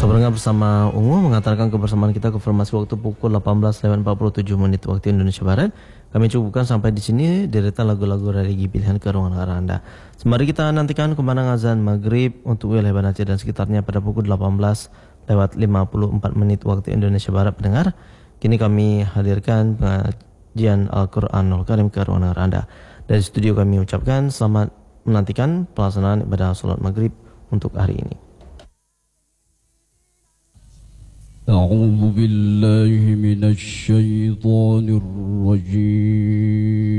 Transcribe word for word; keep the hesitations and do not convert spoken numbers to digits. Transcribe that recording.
Sebenarnya bersama Ungu mengantarkan kebersamaan kita ke formasi waktu pukul delapan belas lewat empat puluh tujuh menit waktu Indonesia Barat. Kami cukupkan sampai di sini deretan lagu-lagu religi pilihan ke ruangan arah Anda. Sembari kita nantikan kumandang azan maghrib untuk wilayah Banda Aceh dan sekitarnya pada pukul delapan belas lewat lima puluh empat menit waktu Indonesia Barat pendengar. Kini kami hadirkan pengajian Al-Quranul Karim ke ruangan arah Anda. Dari studio kami ucapkan selamat menantikan pelaksanaan ibadah salat maghrib untuk hari ini. أعوذ بالله من الشيطان الرجيم